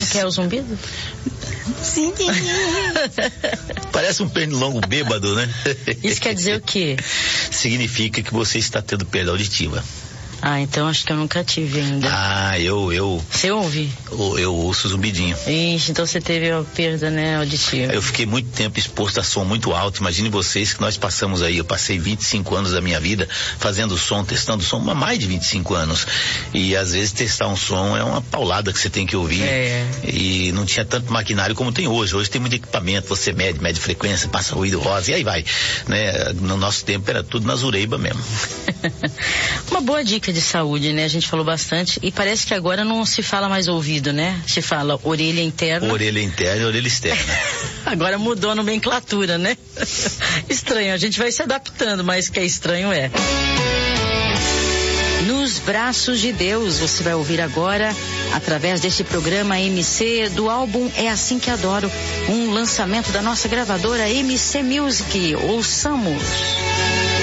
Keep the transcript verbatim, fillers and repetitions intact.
que é o zumbido? Sim. Parece um pernilongo bêbado, né? Isso quer dizer o quê? Significa que você está tendo perda auditiva. Ah, então acho que eu nunca tive ainda. Ah, eu... eu você ouve? Eu, eu ouço zumbidinho. Ixi, então você teve a perda, né, auditiva. Eu fiquei muito tempo exposto a som muito alto. Imagine vocês que nós passamos aí, eu passei vinte e cinco anos da minha vida fazendo som, testando som, mais de vinte e cinco anos. E às vezes testar um som é uma paulada que você tem que ouvir. É. E não tinha tanto maquinário como tem hoje. Hoje tem muito equipamento, você mede, mede frequência, passa ruído rosa e aí vai. Né? No nosso tempo era tudo na zureiba mesmo. Uma boa dica de saúde, né? A gente falou bastante e parece que agora não se fala mais ouvido, né? Se fala orelha interna. Orelha interna e orelha externa. Agora mudou a nomenclatura, né? Estranho, a gente vai se adaptando, mas que é estranho é. Nos Braços de Deus, você vai ouvir agora, através deste programa M C, do álbum É Assim Que Adoro, um lançamento da nossa gravadora M C Music. Ouçamos.